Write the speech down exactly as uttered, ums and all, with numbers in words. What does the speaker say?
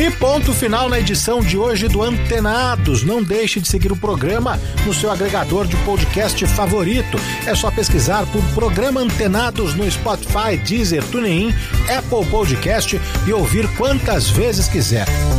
E ponto final na edição de hoje do Antenados. Não deixe de seguir o programa no seu agregador de podcast favorito. É só pesquisar por Programa Antenados no Spotify, Deezer, TuneIn, Apple Podcast e ouvir quantas vezes quiser.